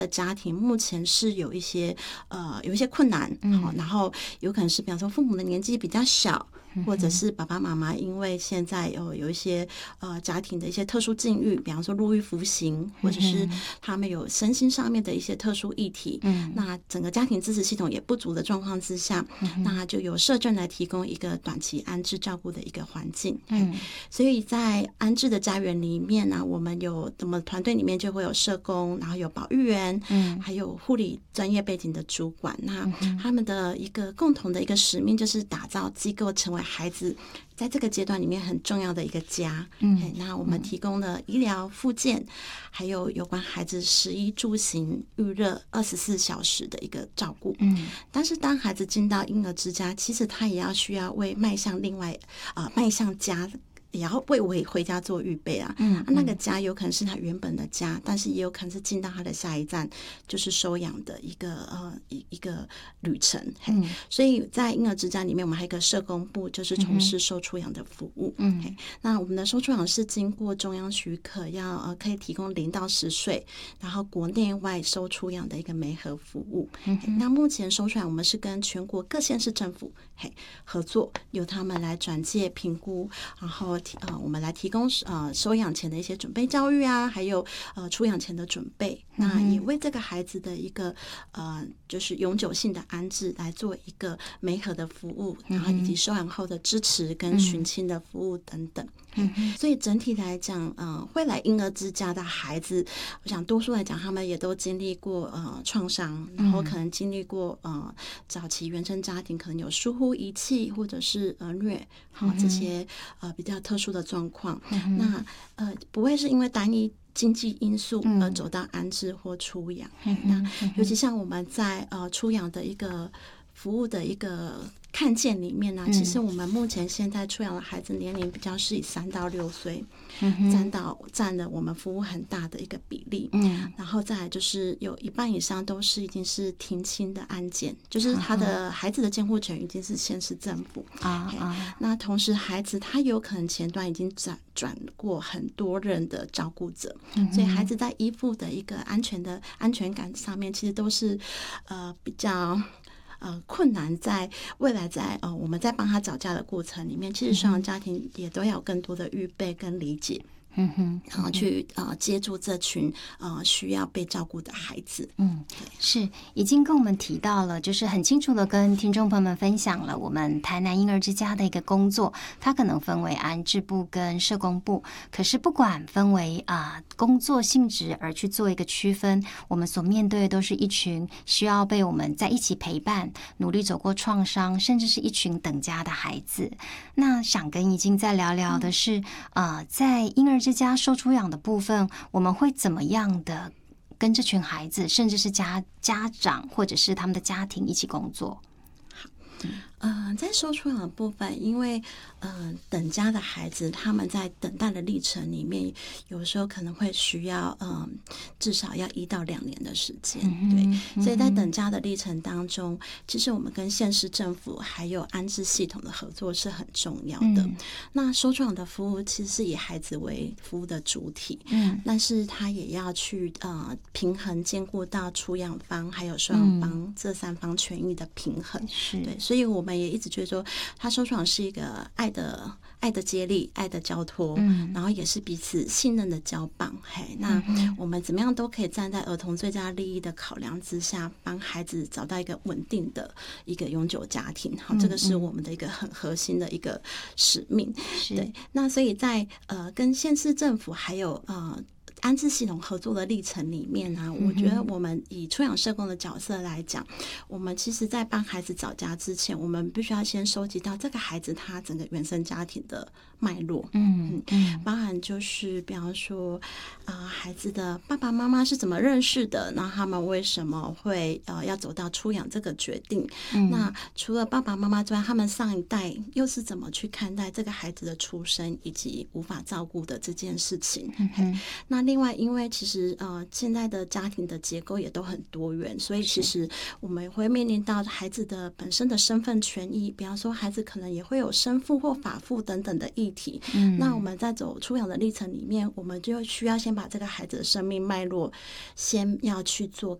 家庭目前是有一些困难，然后有可能是比方说父母的年纪比较小，或者是爸爸妈妈因为现在有一些家庭的一些特殊境遇，比方说入狱服刑，或者是他们有身心上面的一些特殊议题，那整个家庭支持系统也不足的状况之下，那就由社政来提供一个短期安置照顾的一个环境。所以在安置的家园里面呢，我们团队里面就会有社工，然后有保育员，还有护理专业背景的主管，那他们的一个共同的一个使命就是打造机构成为孩子在这个阶段里面很重要的一个家。那我们提供了医疗复健，还有有关孩子食衣住行育热24小时的一个照顾。但是当孩子进到婴儿之家，其实他也需要为迈向家，也要为回家做预备啊。那个家有可能是他原本的家，但是也有可能是进到他的下一站，就是收养的一个旅程。所以在婴儿之家里面，我们还有一个社工部，就是从事收出养的服务。那我们的收出养是经过中央许可，可以提供0到10岁，然后国内外收出养的一个媒合服务。那目前收出养我们是跟全国各县市政府合作，由他们来转介评估，然后我们来提供收养前的一些准备教育啊，还有出养前的准备。那也为这个孩子的一个就是永久性的安置来做一个媒合的服务，然后以及收养后的支持跟寻亲的服务等等。所以整体来讲，会来婴儿之家的孩子，我想多数来讲，他们也都经历过创伤，然后可能经历过早期原生家庭可能有疏忽遗弃或者是虐，这些比较特殊的状况。那不会是因为单一经济因素而走到安置或出养。那尤其像我们在出养的一个服务的一个看见里面呢，其实我们目前现在出养的孩子年龄比较是以3到6岁，占了我们服务很大的一个比例。然后再来就是有1半以上都是已经是停亲的案件，就是他的孩子的监护权已经是县市政府。那同时孩子他有可能前端已经转过很多人的照顾者，所以孩子在依附的一个安全感上面，其实都是比较困难。在未来我们在帮他找家的过程里面，其实双养家庭也都要有更多的预备跟理解，然后去接住这群需要被照顾的孩子。 是已经跟我们提到了，就是很清楚的跟听众朋友们分享了我们台南婴儿之家的一个工作，它可能分为安置部跟社工部，可是不管分为工作性质而去做一个区分，我们所面对的都是一群需要被我们在一起陪伴，努力走过创伤，甚至是一群等家的孩子。那想跟已经再聊聊的是在婴儿之家收出养的部分，我们会怎么样的跟这群孩子，甚至是家长或者是他们的家庭一起工作？ 在收出养的部分，因为等家的孩子他们在等待的历程里面，有时候可能会需要至少要1到2年的时间。对，所以在等家的历程当中，其实我们跟县市政府还有安置系统的合作是很重要的。那收出养的服务其实是以孩子为服务的主体，但是他也要去平衡兼顾到出养方还有收养方这3方权益的平衡。对，所以我们也一直觉得说，他收出养是一个爱的接力，爱的交托，然后也是彼此信任的交棒。那我们怎么样都可以站在儿童最佳利益的考量之下，帮孩子找到一个稳定的一个永久家庭。这个是我们的一个很核心的一个使命。对，那所以在跟县市政府还有安置系统合作的历程里面呢，我觉得我们以出养社工的角色来讲，我们其实在帮孩子找家之前，我们必须要先收集到这个孩子他整个原生家庭的脉络。包含就是比方说孩子的爸爸妈妈是怎么认识的，那他们为什么会要走到出养这个决定。那除了爸爸妈妈之外，他们上一代又是怎么去看待这个孩子的出生以及无法照顾的这件事情。那另外，因为其实现在的家庭的结构也都很多元，所以其实我们会面临到孩子的本身的身份权益，比方说孩子可能也会有生父或法父等等的议题。那我们在走出养的历程里面，我们就需要先把这个孩子的生命脉络先要去做